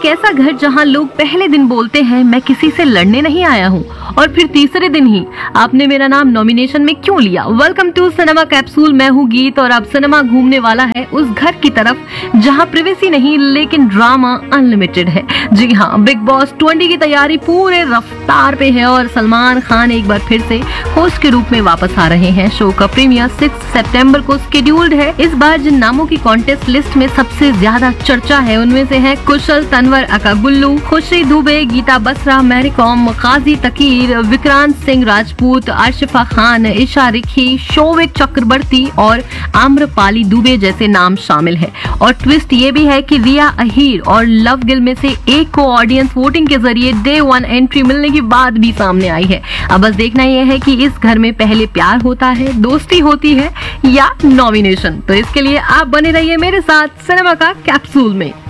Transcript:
ऐसा घर जहां लोग पहले दिन बोलते हैं मैं किसी से लड़ने नहीं आया हूं, और फिर तीसरे दिन ही आपने मेरा नाम नॉमिनेशन में क्यों लिया। वेलकम टू सिनेमा कैप्सूल, मैं हूं गीत और अब सिनेमा घूमने वाला है उस घर की तरफ जहां प्रिवेसी नहीं लेकिन ड्रामा अनलिमिटेड है। जी हाँ, बिग बॉस 20 की तैयारी पूरे रफ्तार पे है और सलमान खान एक बार फिर से होस्ट के रूप में वापस आ रहे हैं। शो का प्रीमियर 6 सितंबर को शेड्यूल्ड है। इस बार जिन नामों की कॉन्टेस्ट लिस्ट में सबसे ज्यादा चर्चा है उनमें से है कुशल तनवर, अकागुल्लू, खुशी दुबे, गीता बसरा, मैरी कॉम, काजी तकीर, विक्रांत सिंह राजपूत, अर्शिफा खान, ईशा रिखी, शोविक चक्रवर्ती और आम्रपाली दुबे जैसे नाम शामिल है। और ट्विस्ट ये भी है कि रिया अहीर और लव गिल में से एक को ऑडियंस वोटिंग के जरिए डे 1 एंट्री मिलने की बात भी सामने आई है। अब बस देखना यह है कि इस घर में पहले प्यार होता है, दोस्ती होती है या नॉमिनेशन। तो इसके लिए आप बने रहिए मेरे साथ सिनेमा का कैप्सूल में।